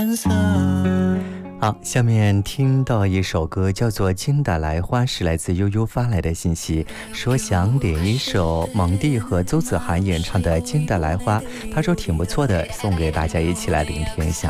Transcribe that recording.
好，下面听到一首歌叫做《金的来花》，是来自悠悠发来的信息，说想点一首蒙蒂和邹子涵演唱的《金的来花》，他说挺不错的，送给大家一起来聆听一下。